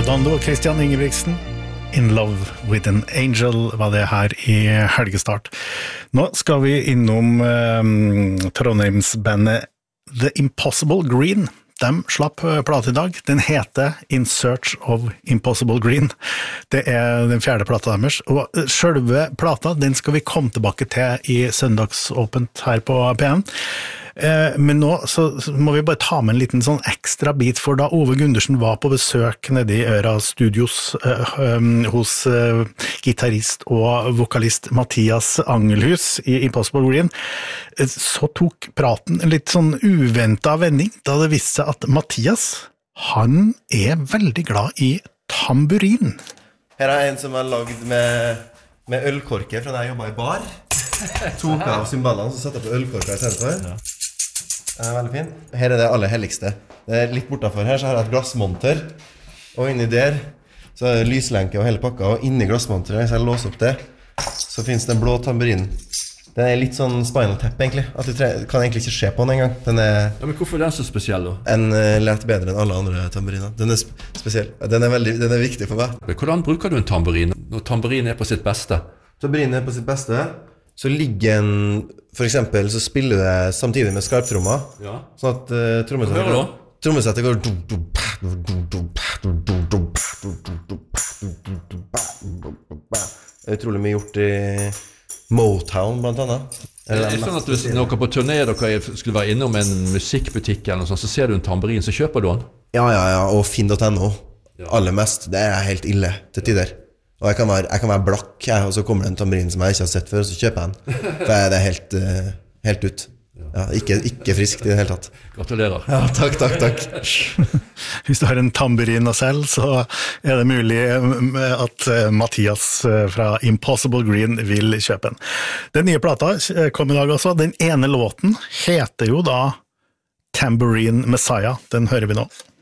Redondo og Christian Ingebrigtsen. In Love with an Angel var det her i helgestart. Nå skal vi innom Trondheimsbandet The Impossible Green. De slapp plate i dag. Den heter In Search of Impossible Green. Det den fjerde plata deres. Og selve plata, den skal vi komme tilbake til i søndagsåpent her på P1. Men nå så må vi bare ta med en liten sånn ekstra bit, for da Ove Gundersen var på besøk nede i Øra Studios hos gitarist og vokalist Mathias Angelhus i Impossible Green, så tok praten en litt sånn uventet vending, da det viste seg at Mathias, han veldig glad i tamburin. Her en som laget med ølkorker fra da jeg jobbet i bar. Tok av symbolene, så satte jeg på ølkorker i stedet for. Ja. Veldig fin. Her det aller helligste. Det litt bortenfor her, så har jeg et glassmonter. Og inni der, så det lyslenke og hele pakka. Og inni glassmonteret, hvis jeg låser opp det, så finnes det en blå tamburinen. Den litt sånn Spinal Tap, egentlig. At du kan egentlig ikke se på den en gang. Den ja, men hvorfor den så spesiell, da? Den lett bedre enn alle andre tamburiner. Den spesiell. Den viktig for meg. Hvordan bruker du en tamburin når tamburin på sitt beste? Tamburin på sitt beste, så ligger en, for eksempel, så spiller det samtidig med skarptromma. Ja. Sånn at trommesettet går utrolig mye gjort i Motown, blant annet. Sånn at hvis noen på turné dere skulle være innom en musikkbutikk eller noe sånt, så ser du en tamburin, så kjøper du den? Ja, og finn.no. Aller mest, det helt ille til tider. Og jeg kan være blakk, og så kommer det en tamburin som jeg ikke har sett før, og så kjøper jeg den. For det helt ut. Ja, ikke frisk i det hele tatt. Gratulerer. Ja, takk. Hvis du har en tamburin selv, så det mulig at Mathias fra Impossible Green vil kjøpe den. Den nye plata kom i dag også. Den ene låten heter jo da Tambourine Messiah. Den hører vi nå.